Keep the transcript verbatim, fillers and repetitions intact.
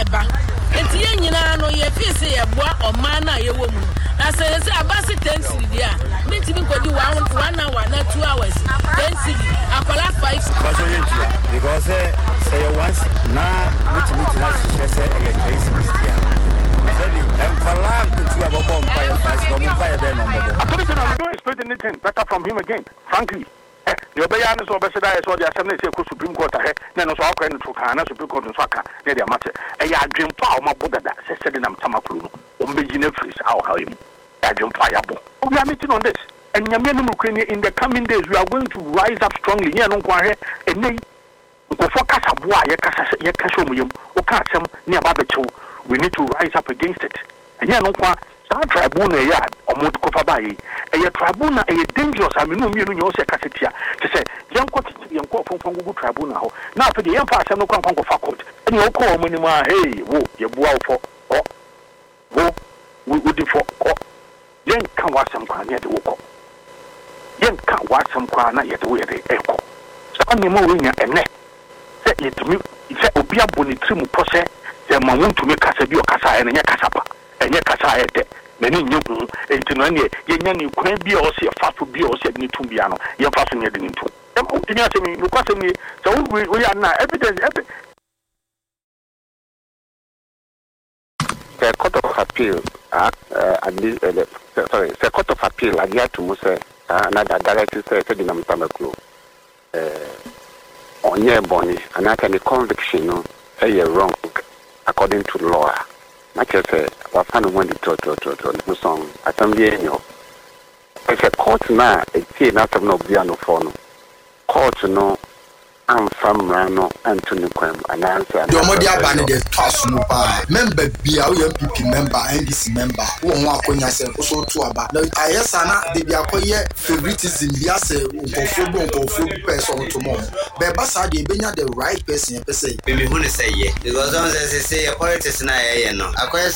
eba enti ye nyina no ye fi se ye boa oma na ye wo mu na se se abasi ten cedi dia minti bi kodi one one hour na two hours ten cedi akola five because say once na meet meet na she say e ten cedi dia and for long to have a bomb fire fast no fire there no more I don't expect anything better from him again frankly. The Obayana so better I saw the assembly say Supreme Court ahead, then also our friend to Kana Supreme Court in Saka, near their matter. A ya dream power, my brother that said in Tamakulu, Umbijin Freeze, how him. I dream fireball. We are meeting on this. And Yamenu Ukraine in the coming days, we are going to rise up strongly here, no quarry, and nay. Go for Casabua, Yakashomium, or Kassam, near Babacho. We need to rise up against it. And here no quarry. Our tribunal yard or Motokofabai, a tribunal a dangerous. I mean, you know, your secretary to say, young quantity, young call from Congo tribunal. Now for the empire, no Congo faculty, and you call Minima, hey, whoa, you bow for, oh, whoa, we would for, oh, young can watch some crown yet the walk. Young can't watch some crown yet the way they echo. So only more ring and neck. Say it to me, it's a Obia Bonitrimu process, the Mamun to make Casabio Casa and Yakasapa, and Yakasa. Many new into no near Yan can be or see a fast to be or said me to piano, your fashion heading into. You question me, so we are now evidence. The Court of Appeal, uh, sorry, the Court of Appeal, I get to say another director said in Amtamaklu on your bonnie, and I can conviction, a wrong according to law. Not just say, I found one to to to to to song. I don't know. It's a court now. It's not of no piano phone. Court no. I'm from Rano Anthony Quem and answer. The Omodia Bani de Toss Mupa member be our M P P member and this member who want to say also to about. Now I yes ana de be akoye favoritism ya say nkofo nkofo person to mom. Be basa de benya the right person per se. Me me hu ne say ye because on say say politics na ye no. Akoye